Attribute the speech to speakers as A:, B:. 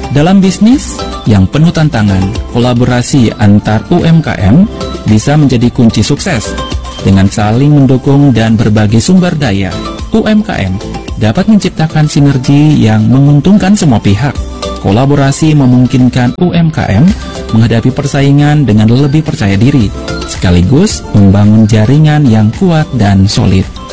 A: Dalam bisnis yang penuh tantangan, kolaborasi antar UMKM bisa menjadi kunci sukses. Dengan saling mendukung dan berbagi sumber daya, UMKM dapat menciptakan sinergi yang menguntungkan semua pihak. Kolaborasi memungkinkan UMKM menghadapi persaingan dengan lebih percaya diri, sekaligus membangun jaringan yang kuat dan solid.